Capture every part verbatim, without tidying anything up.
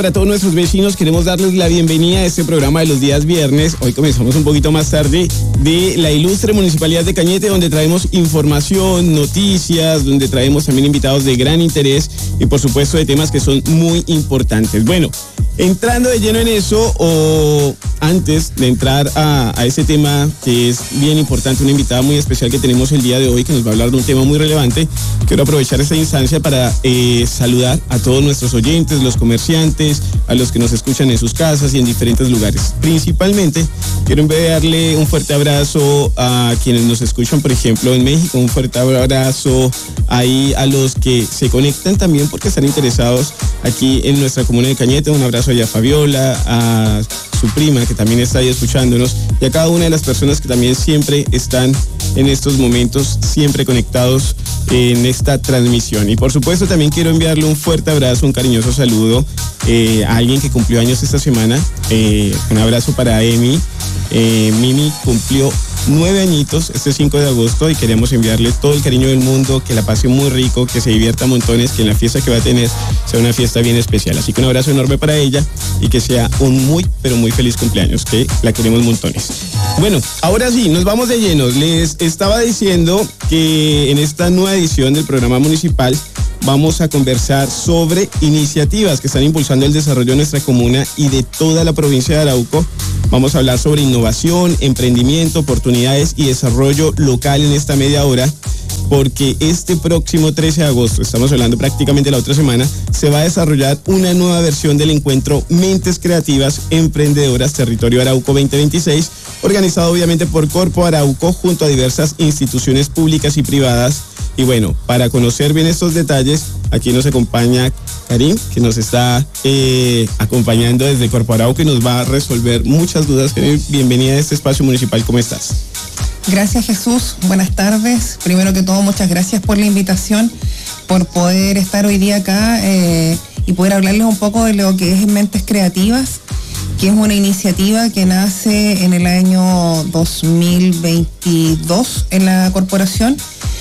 Para todos nuestros vecinos queremos darles la bienvenida a este programa de los días viernes. Hoy comenzamos un poquito más tarde de la ilustre Municipalidad de Cañete, donde traemos información, noticias, donde traemos también invitados de gran interés y por supuesto de temas que son muy importantes. Bueno, entrando de lleno en eso, o antes de entrar a, a ese tema que es bien importante, una invitada muy especial que tenemos el día de hoy que nos va a hablar de un tema muy relevante, quiero aprovechar esta instancia para eh, saludar a todos nuestros oyentes, los comerciantes, a los que nos escuchan en sus casas y en diferentes lugares. Principalmente quiero enviarle un fuerte abrazo a quienes nos escuchan, por ejemplo, en México, un fuerte abrazo ahí a los que se conectan también porque están interesados aquí en nuestra comuna de Cañete. Un abrazo allá a Fabiola, a su prima que también está ahí escuchándonos y a cada una de las personas que también siempre están en estos momentos, siempre conectados en esta transmisión. Y por supuesto también quiero enviarle un fuerte abrazo, un cariñoso saludo eh, a alguien que cumplió años esta semana. Eh, un abrazo para Emi. Eh, Mimi cumplió nueve añitos este cinco de agosto y queremos enviarle todo el cariño del mundo, que la pase muy rico, que se divierta montones, que en la fiesta que va a tener sea una fiesta bien especial. Así que un abrazo enorme para ella y que sea un muy, pero muy feliz cumpleaños, que la queremos montones. Bueno, ahora sí, nos vamos de lleno. Les estaba diciendo que en esta nueva edición del programa municipal vamos a conversar sobre iniciativas que están impulsando el desarrollo de nuestra comuna y de toda la provincia de Arauco. Vamos a hablar sobre innovación, emprendimiento, oportunidades y desarrollo local en esta media hora, porque este próximo trece de agosto, estamos hablando prácticamente la otra semana, se va a desarrollar una nueva versión del encuentro Mentes Creativas Emprendedoras Territorio Arauco veinte veintiséis, organizado obviamente por Corpo Arauco junto a diversas instituciones públicas y privadas. Y bueno, para conocer bien estos detalles, aquí nos acompaña Karim, que nos está eh, acompañando desde Corpo Arauco y nos va a resolver muchas dudas. Karim, bienvenida a este espacio municipal, ¿cómo estás? Gracias, Jesús, buenas tardes. Primero que todo, muchas gracias por la invitación, por poder estar hoy día acá eh, y poder hablarles un poco de lo que es Mentes Creativas, que es una iniciativa que nace en el año dos mil veintidós en la corporación.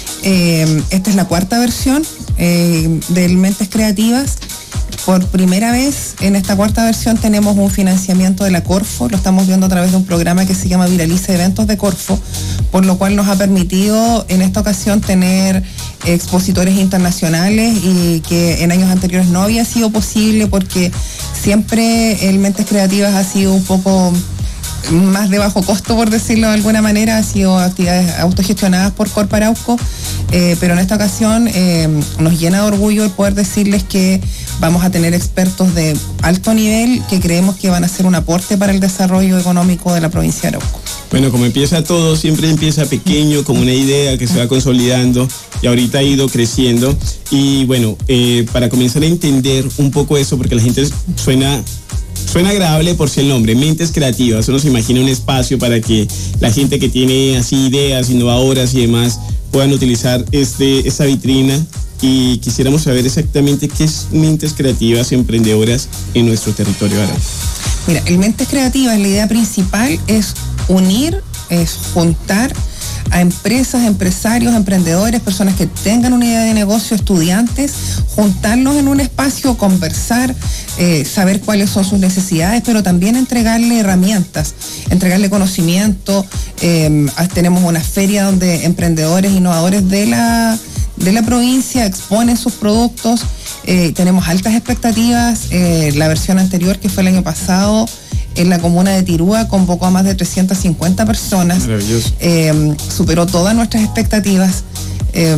Eh, esta es la cuarta versión eh, del Mentes Creativas. Por primera vez en esta cuarta versión tenemos un financiamiento de la Corfo, lo estamos viendo a través de un programa que se llama Viraliza Eventos de Corfo, por lo cual nos ha permitido en esta ocasión tener expositores internacionales y que en años anteriores no había sido posible porque siempre el Mentes Creativas ha sido un poco más de bajo costo, por decirlo de alguna manera, ha sido actividades autogestionadas por Corpo Arauco, eh, pero en esta ocasión eh, nos llena de orgullo el poder decirles que vamos a tener expertos de alto nivel que creemos que van a ser un aporte para el desarrollo económico de la provincia de Arauco. Bueno, como empieza todo, siempre empieza pequeño, como una idea que se va consolidando y ahorita ha ido creciendo. Y bueno, eh, para comenzar a entender un poco eso, porque la gente suena... Suena agradable por si el nombre, Mentes Creativas. Uno se imagina un espacio para que la gente que tiene así ideas innovadoras y demás puedan utilizar este, esta vitrina. Y quisiéramos saber exactamente qué es Mentes Creativas Emprendedoras en nuestro territorio árabe. Mira, el Mentes Creativas, la idea principal es unir, es juntar a empresas, empresarios, emprendedores, personas que tengan una idea de negocio, estudiantes, juntarlos en un espacio, conversar, eh, saber cuáles son sus necesidades, pero también entregarle herramientas, entregarle conocimiento. Eh, tenemos una feria donde emprendedores, innovadores de la, de la provincia exponen sus productos. Eh, tenemos altas expectativas. Eh, la versión anterior, que fue el año pasado, en la comuna de Tirúa convocó a más de trescientas cincuenta personas. Maravilloso. Eh, superó todas nuestras expectativas eh,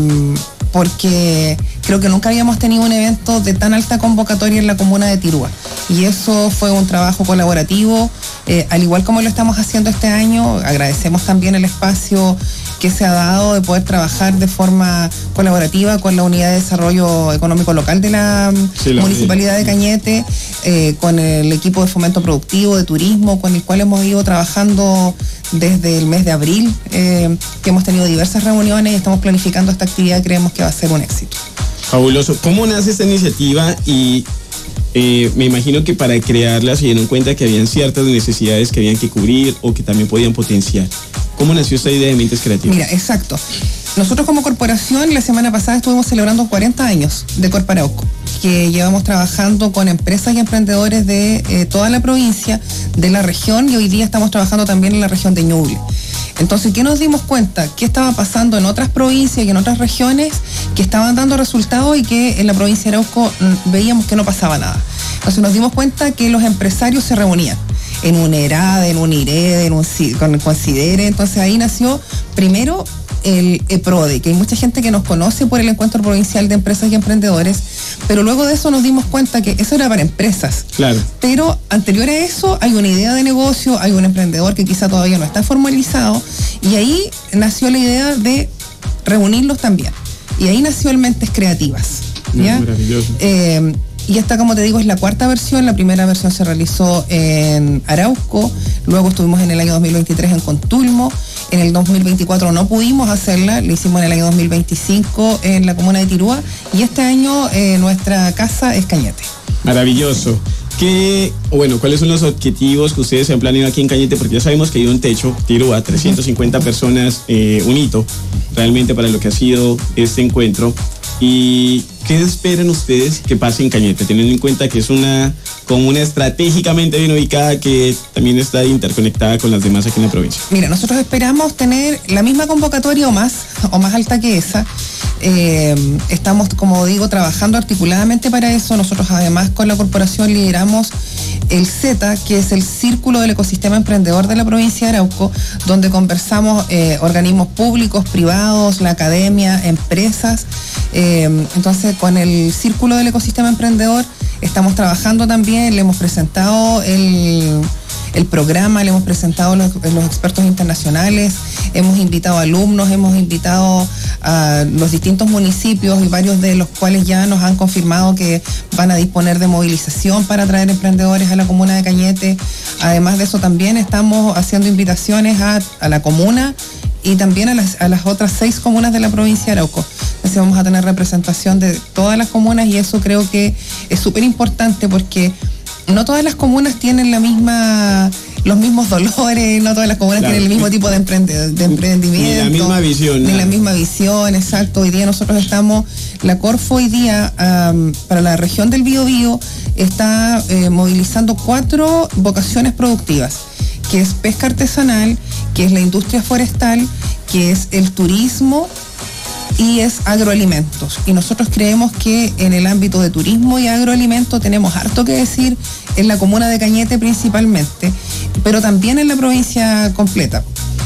porque creo que nunca habíamos tenido un evento de tan alta convocatoria en la comuna de Tirúa. Y eso fue un trabajo colaborativo, eh, al igual como lo estamos haciendo este año. Agradecemos también el espacio que se ha dado de poder trabajar de forma colaborativa con la Unidad de Desarrollo Económico Local de la sí, Municipalidad de Cañete, eh, con el equipo de fomento productivo, de turismo, con el cual hemos ido trabajando desde el mes de abril, eh, que hemos tenido diversas reuniones y estamos planificando esta actividad y creemos que va a ser un éxito. Fabuloso. ¿Cómo nace esta iniciativa? Y eh, me imagino que para crearla se dieron cuenta que habían ciertas necesidades que habían que cubrir o que también podían potenciar. ¿Cómo nació esta idea de Mentes Creativas? Mira, exacto. Nosotros como corporación la semana pasada estuvimos celebrando cuarenta años de Corpo Arauco. que llevamos trabajando con empresas y emprendedores de eh, toda la provincia, de la región, y hoy día estamos trabajando también en la región de Ñuble. Entonces, ¿qué nos dimos cuenta? ¿Qué estaba pasando en otras provincias y en otras regiones que estaban dando resultados y que en la provincia de Arauco veíamos que no pasaba nada? Entonces nos dimos cuenta que los empresarios se reunían en un ERAD, en un IRED, en un CONSIDERE. Entonces ahí nació primero el EPRODE, que hay mucha gente que nos conoce por el Encuentro Provincial de Empresas y Emprendedores, pero luego de eso nos dimos cuenta que eso era para empresas. Claro. Pero anterior a eso hay una idea de negocio, hay un emprendedor que quizá todavía no está formalizado, y ahí nació la idea de reunirlos también. Y ahí nació el Mentes Creativas. ¿Ya? Maravilloso. Eh, Y esta, como te digo, es la cuarta versión. La primera versión se realizó en Arauco, luego estuvimos en el año dos mil veintitrés en Contulmo, en el dos mil veinticuatro no pudimos hacerla, la hicimos en el año dos mil veinticinco en la comuna de Tirúa, y este año eh, nuestra casa es Cañete. Maravilloso. ¿Qué, bueno, cuáles son los objetivos que ustedes se han planeado aquí en Cañete? Porque ya sabemos que hay un techo, Tirúa, trescientas cincuenta personas, eh, un hito realmente para lo que ha sido este encuentro. ¿Y qué esperan ustedes que pase en Cañete, teniendo en cuenta que es una comuna estratégicamente bien ubicada que también está interconectada con las demás aquí en la provincia? Mira, nosotros esperamos tener la misma convocatoria o más, o más alta que esa. Eh, estamos, como digo, trabajando articuladamente para eso. Nosotros además con la corporación lideramos el Z, que es el Círculo del Ecosistema Emprendedor de la provincia de Arauco, donde conversamos eh, organismos públicos, privados, la academia, empresas. Eh, entonces, con el Círculo del Ecosistema Emprendedor estamos trabajando también, le hemos presentado el, el programa, le hemos presentado los, los expertos internacionales, hemos invitado alumnos, hemos invitado a los distintos municipios y varios de los cuales ya nos han confirmado que van a disponer de movilización para traer emprendedores a la comuna de Cañete. Además de eso, también estamos haciendo invitaciones a, a la comuna y también a las, a las otras seis comunas de la provincia de Arauco. Entonces vamos a tener representación de todas las comunas, y eso creo que es súper importante porque no todas las comunas tienen la misma, los mismos dolores, no todas las comunas claro. tienen el mismo tipo de, emprende, de emprendimiento. Ni la misma visión. Ni nada. la misma visión, exacto. Hoy día nosotros estamos, la Corfo hoy día um, para la región del Biobío está eh, movilizando cuatro vocaciones productivas, que es pesca artesanal, que es la industria forestal, que es el turismo y es agroalimentos. Y nosotros creemos que en el ámbito de turismo y agroalimentos tenemos harto que decir en la comuna de Cañete principalmente, pero también en la provincia completa.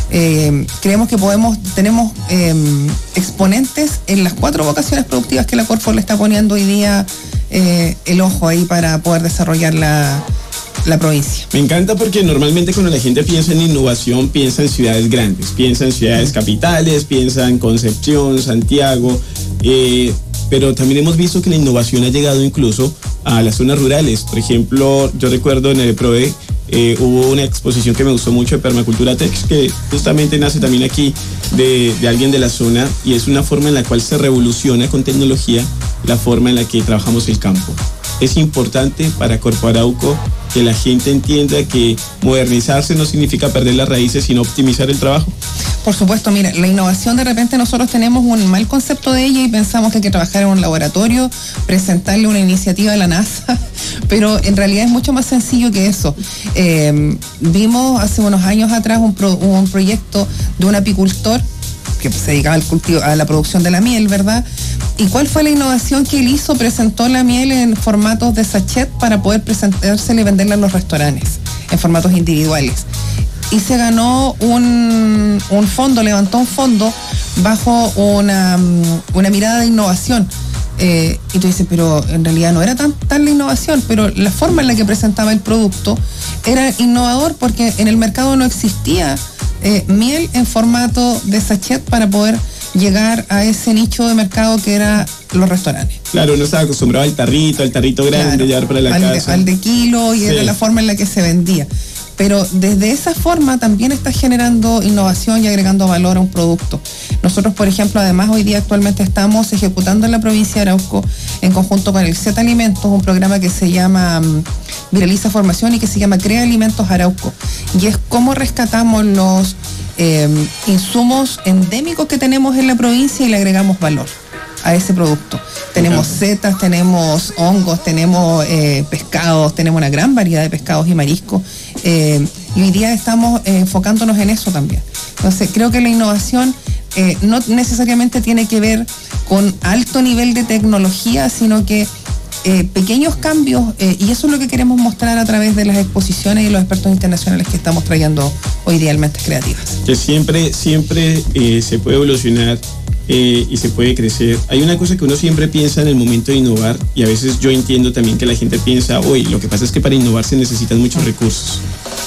Eh, creemos que podemos, tenemos eh, exponentes en las cuatro vocaciones productivas que la Corfo le está poniendo hoy día eh, el ojo ahí para poder desarrollar la la provincia. Me encanta porque normalmente cuando la gente piensa en innovación piensa en ciudades grandes, piensa en ciudades capitales, piensa en Concepción, Santiago, eh, pero también hemos visto que la innovación ha llegado incluso a las zonas rurales. Por ejemplo, yo recuerdo en el EPRODE eh, hubo una exposición que me gustó mucho de Permacultura Tech, que justamente nace también aquí de, de alguien de la zona, y es una forma en la cual se revoluciona con tecnología la forma en la que trabajamos el campo. Es importante para Corpo Arauco que la gente entienda que modernizarse no significa perder las raíces, sino optimizar el trabajo. Por supuesto, mira, la innovación de repente nosotros tenemos un mal concepto de ella y pensamos que hay que trabajar en un laboratorio, presentarle una iniciativa a la NASA, pero en realidad es mucho más sencillo que eso. Eh, vimos hace unos años atrás un, pro, un proyecto de un apicultor que se dedicaba al cultivo, a la producción de la miel, ¿verdad? ¿Y cuál fue la innovación que él hizo? Presentó la miel en formatos de sachet para poder presentársela y venderla en los restaurantes, en formatos individuales. Y se ganó un, un fondo, levantó un fondo bajo una, una mirada de innovación. Eh, y tú dices, pero en realidad no era tan, tan la innovación, pero la forma en la que presentaba el producto era innovador porque en el mercado no existía eh, miel en formato de sachet para poder llegar a ese nicho de mercado que era los restaurantes. Claro, uno estaba acostumbrado al tarrito, al tarrito grande, claro, llevar para la al casa. De, al de kilo, y sí. Era la forma en la que se vendía. Pero desde esa forma también está generando innovación y agregando valor a un producto. Nosotros, por ejemplo, además hoy día actualmente estamos ejecutando en la provincia de Arauco, en conjunto con el Z Alimentos, un programa que se llama um, Viraliza Formación y que se llama Crea Alimentos Arauco. Y es cómo rescatamos los eh, insumos endémicos que tenemos en la provincia y le agregamos valor a ese producto. Tenemos setas, tenemos hongos, tenemos eh, pescados, tenemos una gran variedad de pescados y mariscos. Eh, y hoy día estamos eh, enfocándonos en eso también. Entonces, creo que la innovación eh, no necesariamente tiene que ver con alto nivel de tecnología, sino que Eh, pequeños cambios, eh, y eso es lo que queremos mostrar a través de las exposiciones y los expertos internacionales que estamos trayendo hoy día en Mentes Creativas. Que siempre, siempre eh, se puede evolucionar eh, y se puede crecer. Hay una cosa que uno siempre piensa en el momento de innovar, y a veces yo entiendo también que la gente piensa, oye, lo que pasa es que para innovar se necesitan muchos recursos.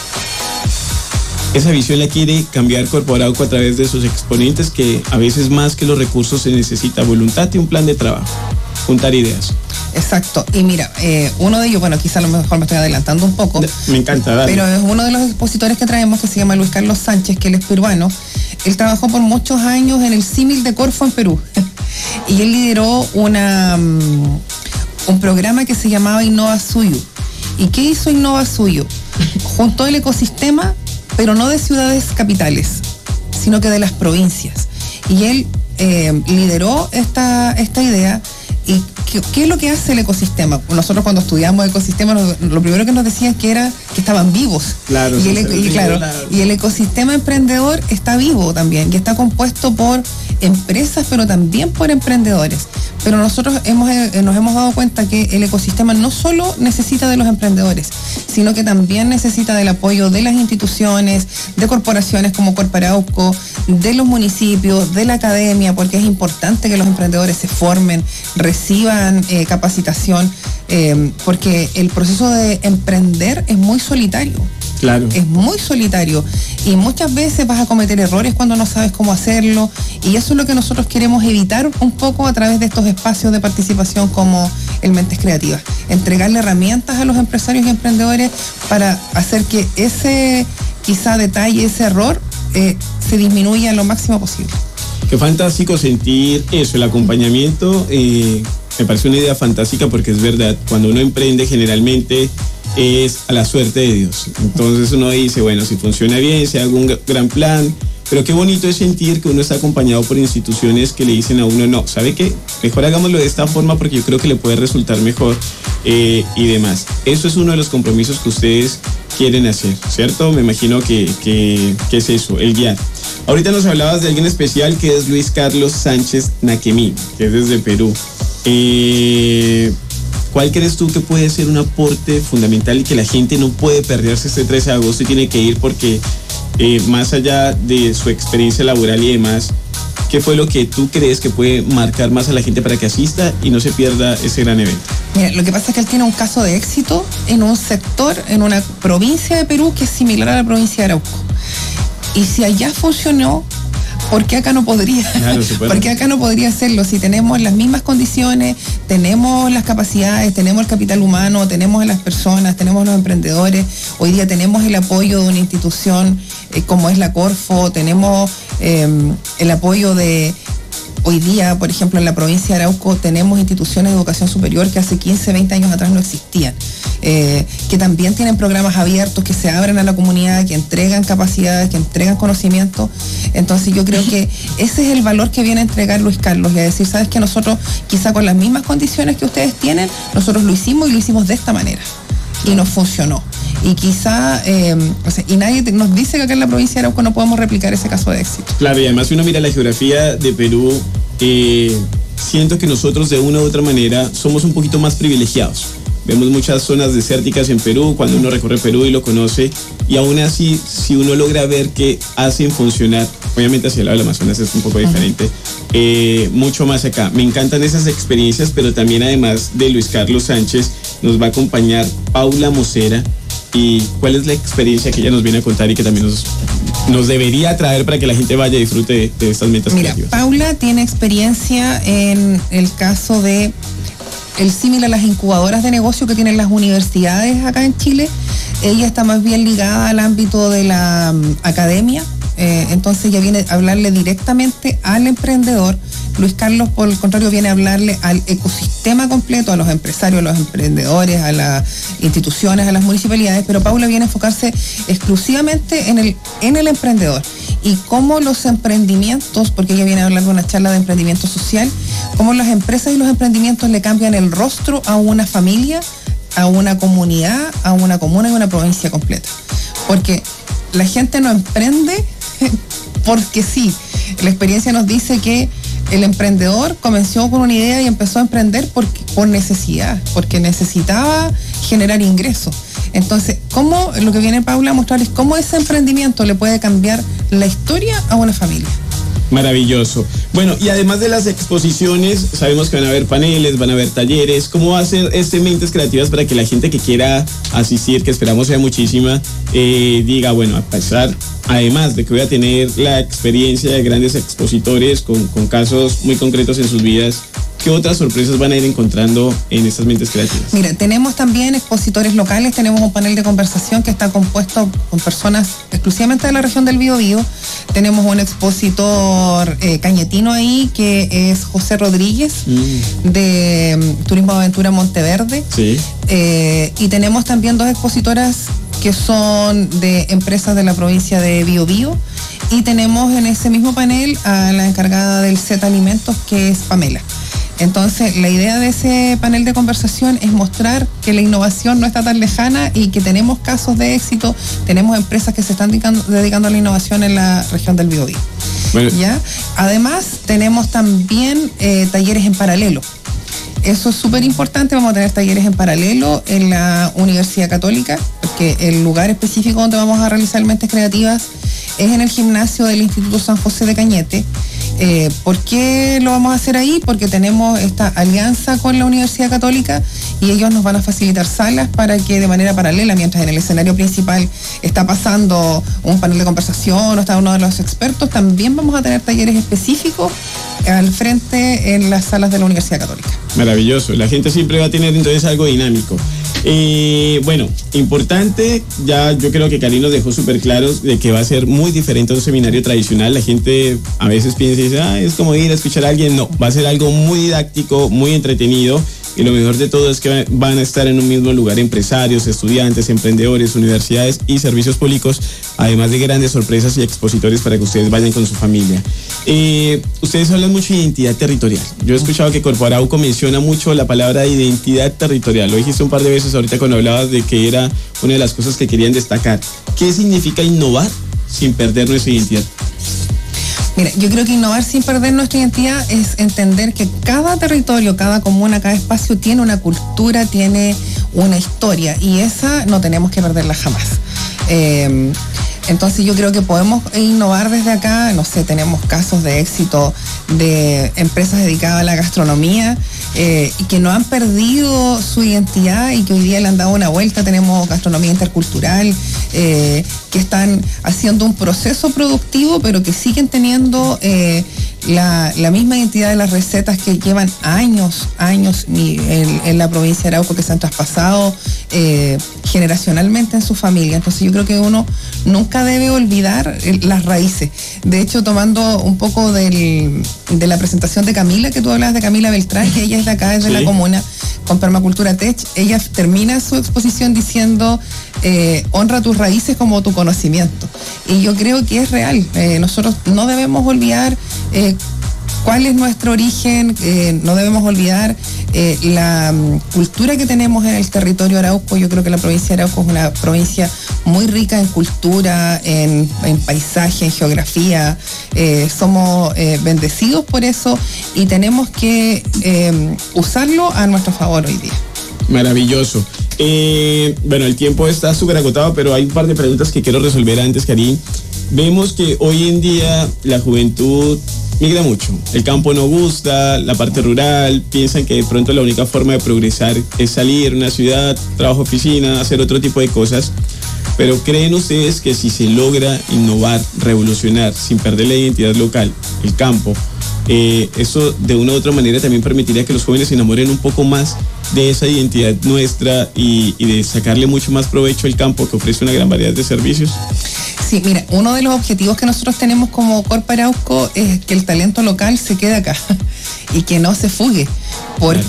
Esa visión la quiere cambiar Corporauco a través de sus exponentes, que a veces más que los recursos se necesita voluntad y un plan de trabajo, juntar ideas. Exacto, y mira, eh, uno de ellos, bueno, quizá a lo mejor me estoy adelantando un poco. Me encanta, dale. Pero es uno de los expositores que traemos, que se llama Luis Carlos Sánchez, que él es peruano. Él trabajó por muchos años en el símil de Corfo en Perú. Y él lideró una, um, un programa que se llamaba Innova Suyo. ¿Y qué hizo Innova Suyo? Juntó el ecosistema, pero no de ciudades capitales, sino que de las provincias. Y él eh, lideró esta, esta idea. ¿Y qué, qué es lo que hace el ecosistema? Nosotros cuando estudiamos ecosistemas, lo primero que nos decían que era que estaban vivos. Claro, y, el, sí, y, claro claro. y el ecosistema emprendedor está vivo también, y está compuesto por empresas, pero también por emprendedores. Pero nosotros hemos, eh, nos hemos dado cuenta que el ecosistema no solo necesita de los emprendedores, sino que también necesita del apoyo de las instituciones, de corporaciones como Corporauco, de los municipios, de la academia, porque es importante que los emprendedores se formen, reciban eh, capacitación, eh, porque el proceso de emprender es muy solitario. Claro. Es muy solitario y muchas veces vas a cometer errores cuando no sabes cómo hacerlo, y eso es lo que nosotros queremos evitar un poco a través de estos espacios de participación como el Mentes Creativas. Entregarle herramientas a los empresarios y emprendedores para hacer que ese quizá detalle, ese error eh, se disminuya lo máximo posible. Qué fantástico sentir eso, el acompañamiento. Eh, me parece una idea fantástica, porque es verdad, cuando uno emprende generalmente es a la suerte de Dios. Entonces uno dice, bueno, si funciona bien, se haga un gran plan, pero qué bonito es sentir que uno está acompañado por instituciones que le dicen a uno, no, ¿sabe qué? Mejor hagámoslo de esta forma porque yo creo que le puede resultar mejor eh, y demás. Eso es uno de los compromisos que ustedes quieren hacer, ¿cierto? Me imagino que, que, que es eso, el guiar. Ahorita nos hablabas de alguien especial que es Luis Carlos Sánchez Naquemí, que es desde Perú. Eh... ¿Cuál crees tú que puede ser un aporte fundamental y que la gente no puede perderse este trece de agosto y tiene que ir porque eh, más allá de su experiencia laboral y demás, qué fue lo que tú crees que puede marcar más a la gente para que asista y no se pierda ese gran evento? Mira, lo que pasa es que él tiene un caso de éxito en un sector, en una provincia de Perú que es similar a la provincia de Arauco. Y si allá funcionó, ¿por qué acá no podría? Claro, ¿por qué acá no podría hacerlo? Si tenemos las mismas condiciones, tenemos las capacidades, tenemos el capital humano, tenemos a las personas, tenemos los emprendedores. Hoy día tenemos el apoyo de una institución eh, como es la Corfo, tenemos eh, el apoyo de... Hoy día, por ejemplo, en la provincia de Arauco tenemos instituciones de educación superior que hace quince, veinte años atrás no existían, eh, que también tienen programas abiertos, que se abren a la comunidad, que entregan capacidades, que entregan conocimiento. Entonces yo creo que ese es el valor que viene a entregar Luis Carlos, y a decir, sabes que nosotros quizá con las mismas condiciones que ustedes tienen, nosotros lo hicimos y lo hicimos de esta manera y nos funcionó. Y quizá, eh, o sea, y nadie te, nos dice que acá en la provincia de Arauco no podemos replicar ese caso de éxito. Claro, y además si uno mira la geografía de Perú, eh, siento que nosotros de una u otra manera somos un poquito más privilegiados. Vemos muchas zonas desérticas en Perú, cuando uno recorre Perú y lo conoce, y aún así, si uno logra ver que hacen funcionar, obviamente hacia el lado del Amazonas es un poco diferente, uh-huh. eh, mucho más acá. Me encantan esas experiencias, pero también además de Luis Carlos Sánchez, nos va a acompañar Paula Mosera. ¿Y cuál es la experiencia que ella nos viene a contar y que también nos, nos debería traer para que la gente vaya y disfrute de, de estas metas Mira, creativas? Paula tiene experiencia en el caso de el símil a las incubadoras de negocio que tienen las universidades acá en Chile. Ella está más bien ligada al ámbito de la um, academia, eh, entonces ella viene a hablarle directamente al emprendedor. Luis Carlos, por el contrario, viene a hablarle al ecosistema completo, a los empresarios, a los emprendedores, a las instituciones, a las municipalidades, pero Paula viene a enfocarse exclusivamente en el, en el emprendedor. y cómo los emprendimientos, porque ella viene a hablar de una charla de emprendimiento social, cómo las empresas y los emprendimientos le cambian el rostro a una familia, a una comunidad, a una comuna y a una provincia completa. Porque la gente no emprende porque sí. La experiencia nos dice que el emprendedor comenzó con una idea y empezó a emprender por, por necesidad, porque necesitaba generar ingresos. Entonces, ¿cómo, lo que viene Paula a mostrar es cómo ese emprendimiento le puede cambiar la historia a una familia? Maravilloso. Bueno, y además de las exposiciones, sabemos que van a haber paneles, van a haber talleres. ¿Cómo va a ser este Mentes Creativas para que la gente que quiera asistir, que esperamos sea muchísima, eh, diga, bueno, a pesar, además de que voy a tener la experiencia de grandes expositores con, con casos muy concretos en sus vidas, ¿qué otras sorpresas van a ir encontrando en estas Mentes Creativas? Mira, tenemos también expositores locales, tenemos un panel de conversación que está compuesto con personas exclusivamente de la región del Biobío. Tenemos un expositor eh, cañetino ahí, que es José Rodríguez, mm. de um, Turismo Aventura Monteverde. Sí. Eh, y tenemos también dos expositoras que son de empresas de la provincia de Biobío. Y tenemos en ese mismo panel a la encargada del Z Alimentos, que es Pamela. Entonces, la idea de ese panel de conversación es mostrar que la innovación no está tan lejana y que tenemos casos de éxito, tenemos empresas que se están dedicando, dedicando a la innovación en la región del Biobío. Bueno. ¿Ya? Además, tenemos también eh, talleres en paralelo. Eso es súper importante, vamos a tener talleres en paralelo en la Universidad Católica, porque el lugar específico donde vamos a realizar Mentes Creativas es en el gimnasio del Instituto San José de Cañete. Eh, ¿Por qué lo vamos a hacer ahí? Porque tenemos esta alianza con la Universidad Católica y ellos nos van a facilitar salas para que de manera paralela, mientras en el escenario principal está pasando un panel de conversación o está uno de los expertos, también vamos a tener talleres específicos al frente en las salas de la Universidad Católica. Maravilloso, la gente siempre va a tener entonces algo dinámico. Eh, bueno, importante, ya yo creo que Cari nos dejó súper claros de que va a ser muy diferente a un seminario tradicional. La gente a veces piensa y dice, ah, es como ir a escuchar a alguien. No, va a ser algo muy didáctico, muy entretenido. Y lo mejor de todo es que van a estar en un mismo lugar empresarios, estudiantes, emprendedores, universidades y servicios públicos, además de grandes sorpresas y expositores para que ustedes vayan con su familia. Eh, ustedes hablan mucho de identidad territorial. Yo he escuchado que Corpo Arauco menciona mucho la palabra identidad territorial. Lo dijiste un par de veces ahorita cuando hablabas de que era una de las cosas que querían destacar. ¿Qué significa innovar sin perder nuestra identidad? Mira, yo creo que innovar sin perder nuestra identidad es entender que cada territorio, cada comuna, cada espacio tiene una cultura, tiene una historia y esa no tenemos que perderla jamás. Eh, entonces yo creo que podemos innovar desde acá, no sé, tenemos casos de éxito de empresas dedicadas a la gastronomía eh, y que no han perdido su identidad y que hoy día le han dado una vuelta. Tenemos gastronomía intercultural, eh, que están haciendo un proceso productivo, pero que siguen teniendo eh, la, la misma identidad de las recetas que llevan años, años en, en la provincia de Arauco, que se han traspasado eh, generacionalmente en su familia. Entonces yo creo que uno nunca debe olvidar las raíces. De hecho, tomando un poco del, de la presentación de Camila, que tú hablas de Camila Beltrán, que ella es de acá, es de sí. la comuna, con Permacultura Tech, ella termina su exposición diciendo eh, honra tus raíces como tu conocimiento. Y yo creo que es real. Eh, nosotros no debemos olvidar eh, cuál es nuestro origen, eh, no debemos olvidar eh, la um, cultura que tenemos en el territorio Arauco. Yo creo que la provincia de Arauco es una provincia muy rica en cultura, en, en paisaje, en geografía. Eh, somos eh, bendecidos por eso y tenemos que eh, usarlo a nuestro favor hoy día. Maravilloso. Eh, bueno, el tiempo está súper agotado, pero hay un par de preguntas que quiero resolver antes, Karin. Vemos que hoy en día la juventud migra mucho. El campo no gusta, la parte rural, piensan que de pronto la única forma de progresar es salir a una ciudad, trabajo oficina, hacer otro tipo de cosas. Pero ¿creen ustedes que si se logra innovar, revolucionar, sin perder la identidad local, el campo, eh, eso de una u otra manera también permitiría que los jóvenes se enamoren un poco más de esa identidad nuestra y, y de sacarle mucho más provecho al campo, que ofrece una gran variedad de servicios? Sí, mira, uno de los objetivos que nosotros tenemos como Corpo Arauco es que el talento local se quede acá y que no se fugue,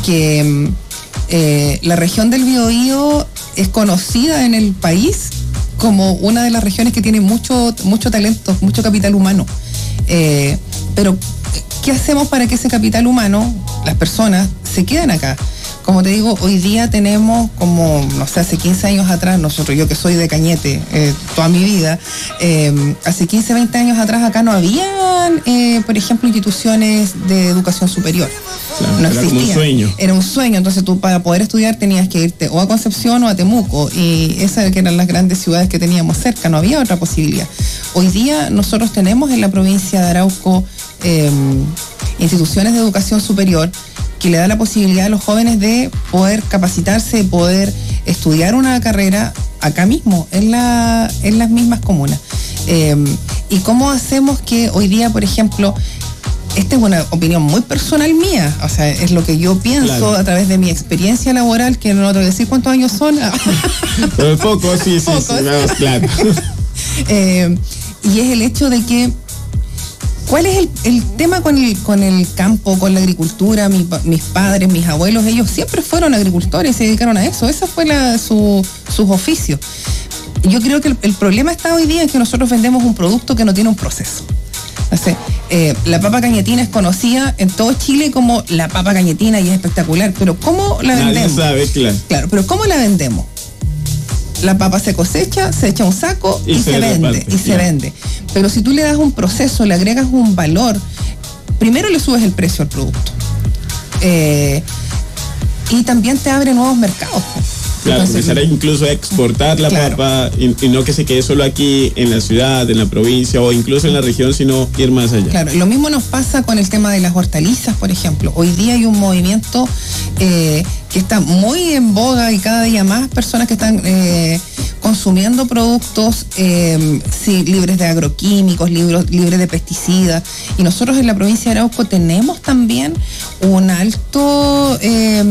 porque eh, la región del Biobío es conocida en el país como una de las regiones que tiene mucho, mucho talento, mucho capital humano. Eh, pero, ¿qué hacemos para que ese capital humano, las personas, se queden acá? Como te digo, hoy día tenemos como, no sé, hace quince años atrás, nosotros, yo que soy de Cañete eh, toda mi vida, eh, hace quince, veinte años atrás acá no habían, eh, por ejemplo, instituciones de educación superior. Claro, no era existía. como un sueño. Era un sueño, entonces tú para poder estudiar tenías que irte o a Concepción o a Temuco, y esas eran las grandes ciudades que teníamos cerca, no había otra posibilidad. Hoy día nosotros tenemos en la provincia de Arauco eh, instituciones de educación superior que le da la posibilidad a los jóvenes de poder capacitarse, de poder estudiar una carrera acá mismo, en, la, en las mismas comunas. Eh, ¿Y cómo hacemos que hoy día, por ejemplo, esta es una opinión muy personal mía, o sea, es lo que yo pienso, claro, a través de mi experiencia laboral, que no te voy a decir cuántos años son. Pero poco, sí, sí, Pocos. sí, vamos, claro. eh, y es el hecho de que ¿cuál es el, el tema con el, con el campo, con la agricultura? Mi, mis padres, mis abuelos, ellos siempre fueron agricultores, se dedicaron a eso. Ese fue la, su, sus oficios. Yo creo que el, el problema está hoy día en que nosotros vendemos un producto que no tiene un proceso. No sé, eh, la papa cañetina es conocida en todo Chile como la papa cañetina y es espectacular, pero ¿cómo la vendemos? Nadie sabe, claro. Claro, pero ¿cómo la vendemos? La papa se cosecha, se echa un saco y, y se, se vende, reparte, y se claro. vende. Pero si tú le das un proceso, le agregas un valor, primero le subes el precio al producto. Eh, y también te abre nuevos mercados. Claro, Entonces, empezar a incluso a exportar la claro. papa y, y no que se quede solo aquí en la ciudad, en la provincia o incluso en la región, sino ir más allá. Claro, lo mismo nos pasa con el tema de las hortalizas, por ejemplo. Hoy día hay un movimiento eh, que está muy en boga y cada día más personas que están eh, consumiendo productos eh, sí, libres de agroquímicos, libres, libres de pesticidas. Y nosotros en la provincia de Arauco tenemos también un alto... Eh,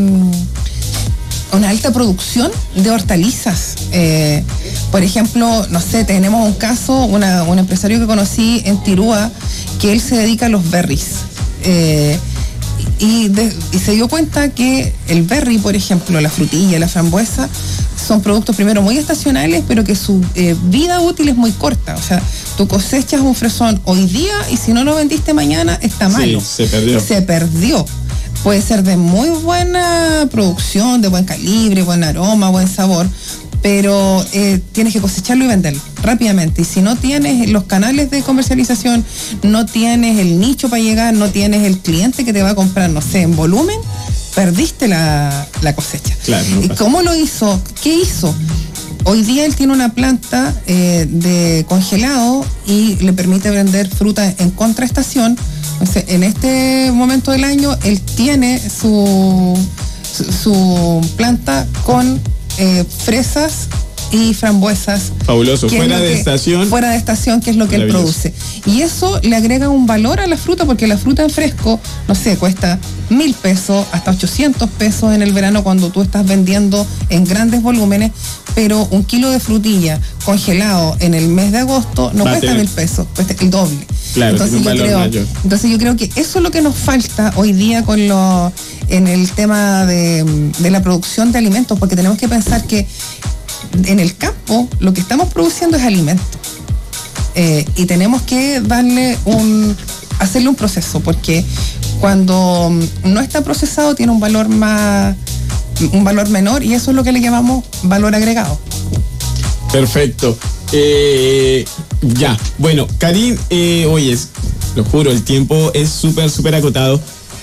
una alta producción de hortalizas. Eh, por ejemplo, no sé, tenemos un caso, una, un empresario que conocí en Tirúa, que él se dedica a los berries. Eh, y, de, y se dio cuenta que el berry, por ejemplo, la frutilla, la frambuesa, son productos primero muy estacionales, pero que su eh, vida útil es muy corta. O sea, tú cosechas un fresón hoy día y si no lo vendiste mañana, está malo. Sí, se perdió. Se perdió. Puede ser de muy buena producción, de buen calibre, buen aroma, buen sabor, pero eh, tienes que cosecharlo y venderlo rápidamente. Y si no tienes los canales de comercialización, no tienes el nicho para llegar, no tienes el cliente que te va a comprar, no sé, en volumen, perdiste la, la cosecha. Claro, no ¿Y cómo lo hizo? ¿Qué hizo? Hoy día él tiene una planta eh, de congelado y le permite vender fruta en contraestación. Entonces, en este momento del año, él tiene su, su, su planta con eh, fresas y frambuesas. Fabuloso, fuera de que, estación. Fuera de estación, que es lo que él produce. Y eso le agrega un valor a la fruta, porque la fruta en fresco, no sé, cuesta mil pesos, hasta ochocientos pesos en el verano cuando tú estás vendiendo en grandes volúmenes, pero un kilo de frutilla congelado en el mes de agosto no Va cuesta mil pesos, cuesta el doble. Claro, entonces, tiene un yo valor creo, mayor. entonces yo creo que eso es lo que nos falta hoy día con lo, en el tema de, de la producción de alimentos, porque tenemos que pensar que en el campo lo que estamos produciendo es alimento. Eh, y tenemos que darle un, hacerle un proceso, porque cuando no está procesado tiene un valor más, un valor menor, y eso es lo que le llamamos valor agregado. Perfecto. Eh, ya, bueno, Karin, eh, oyes, lo juro, el tiempo es súper, súper acotado,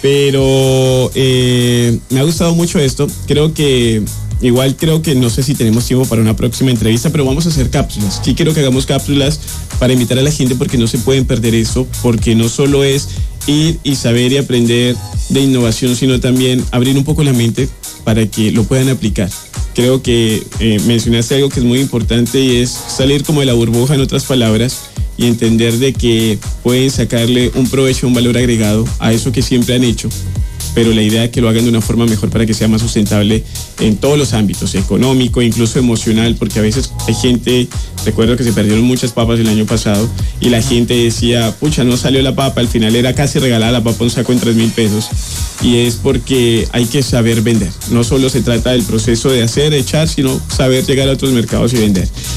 pero eh, me ha gustado mucho esto. Creo que igual creo que no sé si tenemos tiempo para una próxima entrevista, pero vamos a hacer cápsulas. Sí quiero que hagamos cápsulas para invitar a la gente, porque no se pueden perder eso, porque no solo es ir y saber y aprender de innovación, sino también abrir un poco la mente para que lo puedan aplicar. Creo que eh, mencionaste algo que es muy importante, y es salir como de la burbuja, en otras palabras, y entender de que pueden sacarle un provecho, un valor agregado a eso que siempre han hecho, pero la idea es que lo hagan de una forma mejor para que sea más sustentable en todos los ámbitos, económico, incluso emocional, porque a veces hay gente, recuerdo que se perdieron muchas papas el año pasado y la gente decía, pucha, no salió la papa, al final era casi regalada la papa, un saco en tres mil pesos, y es porque hay que saber vender. No solo se trata del proceso de hacer, echar, sino saber llegar a otros mercados y vender.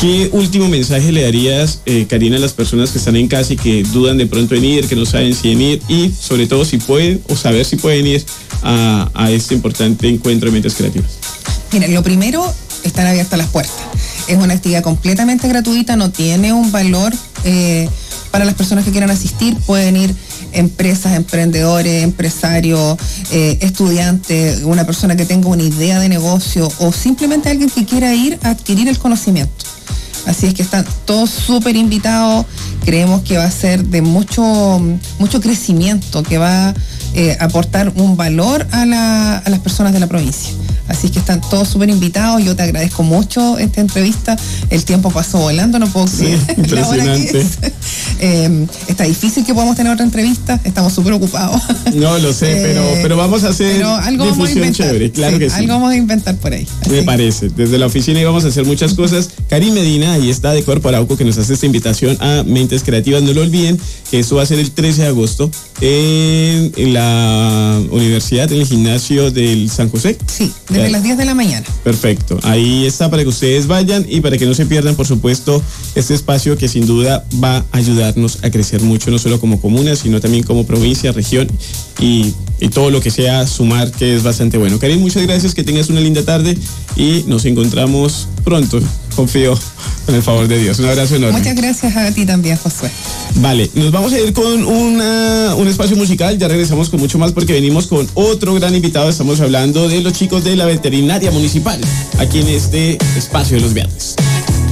¿Qué último mensaje le darías, eh, Karina, a las personas que están en casa y que dudan de pronto en ir, que no saben si en ir y sobre todo si pueden o saber si pueden ir a, a este importante encuentro de mentes creativas? Miren, lo primero, están abiertas las puertas. Es una actividad completamente gratuita, no tiene un valor eh, para las personas que quieran asistir. Pueden ir empresas, emprendedores, empresarios, eh, estudiantes, una persona que tenga una idea de negocio o simplemente alguien que quiera ir a adquirir el conocimiento. Así es que están todos súper invitados. Creemos que va a ser de mucho, mucho crecimiento, que va a eh, aportar un valor a, la, a las personas de la provincia. Así que están todos súper invitados. Yo te agradezco mucho esta entrevista. El tiempo pasó volando, no puedo creer sí, la hora que es. Eh, está difícil que podamos tener otra entrevista. Estamos súper ocupados. No lo sé, eh, pero, pero vamos a hacer algo difusión chévere. Claro sí, que sí. Algo vamos a inventar por ahí. Así. Me parece. Desde la oficina íbamos a hacer muchas cosas. Karin Medina, ahí está de Corpo Arauco, que nos hace esta invitación a Mentes Creativas. No lo olviden que esto va a ser el trece de agosto en, en la universidad, en el gimnasio del San José. Sí, desde las diez de la mañana. Perfecto. Ahí está para que ustedes vayan y para que no se pierdan, por supuesto, este espacio que sin duda va a ayudarnos a crecer mucho, no solo como comuna, sino también como provincia, región y, y todo lo que sea sumar, que es bastante bueno. Karin, muchas gracias, que tengas una linda tarde y nos encontramos pronto, confío, con el favor de Dios. Un abrazo enorme. Muchas gracias a ti también, Josué. Vale, nos vamos a ir con una, un espacio musical, ya regresamos con mucho más porque venimos con otro gran invitado. Estamos hablando de los chicos de la veterinaria municipal, aquí en este espacio de los viernes.